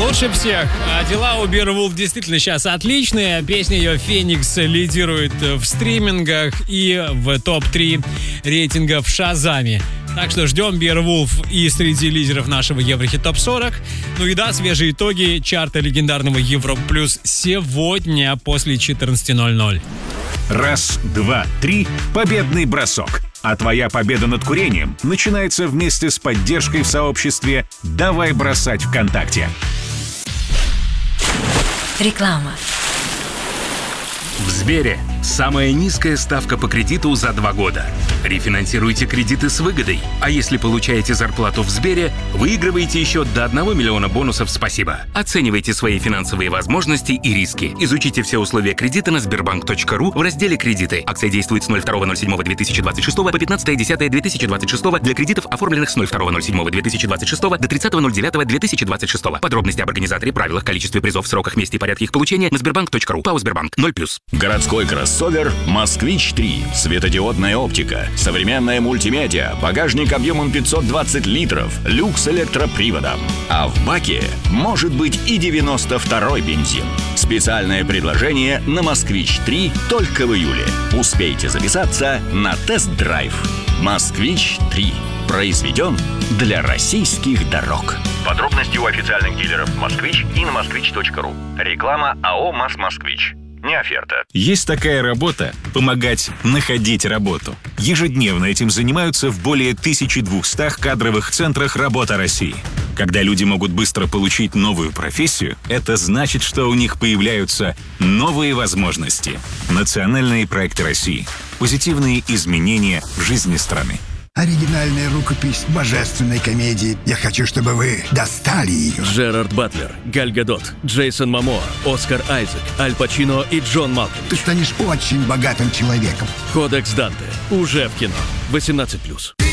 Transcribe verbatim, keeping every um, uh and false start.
Лучше всех. А дела у Beowulf действительно сейчас отличные. Песня ее «Феникс» лидирует в стримингах и в топ три рейтинга в Шазаме. Так что ждем Beowulf и среди лидеров нашего Еврохит топ сорок. Ну и да, свежие итоги чарта легендарного Европ Плюс сегодня после четырнадцати ноль-ноль. Раз, два, три. Победный бросок. А твоя победа над курением начинается вместе с поддержкой в сообществе «Давай бросать ВКонтакте». Реклама. В Сбере самая низкая ставка по кредиту за два года. Рефинансируйте кредиты с выгодой. А если получаете зарплату в Сбере, выигрываете еще до одного миллиона бонусов «Спасибо». Оценивайте свои финансовые возможности и риски. Изучите все условия кредита на сбербанк точка ру в разделе «Кредиты». Акция действует с ноль второго ноль седьмого две тысячи двадцать шестого по пятнадцатое десятое две тысячи двадцать шестого для кредитов, оформленных с ноль второго ноль седьмого две тысячи двадцать шестого до тридцатого ноль девятого две тысячи двадцать шестого. Подробности об организаторе, правилах, количестве призов, сроках, месте и порядке их получения на сбербанк точка ру. ПАО «Сбербанк» ноль плюс. Городской кроссовер «Москвич три». Светодиодная оптика, современная мультимедиа, багажник объемом пятьсот двадцать литров, люкс электроприводом. А в баке может быть и девяносто второй бензин. Специальное предложение на «Москвич три» только в июле. Успейте записаться на тест-драйв. «Москвич три». Произведен для российских дорог. Подробности у официальных дилеров «Москвич» и на москвич точка ру. Реклама АО «МАЗ-Москвич». Не оферта. Есть такая работа – помогать находить работу. Ежедневно этим занимаются в более тысячи двухстах кадровых центрах «Работа России». Когда люди могут быстро получить новую профессию, это значит, что у них появляются новые возможности. Национальные проекты России. Позитивные изменения в жизни страны. Оригинальная рукопись божественной комедии. Я хочу, чтобы вы достали ее. Джерард Батлер, Галь Гадот, Джейсон Момоа, Оскар Айзек, Аль Пачино и Джон Малкович. Ты станешь очень богатым человеком. Кодекс Данте. Уже в кино. восемнадцать плюс.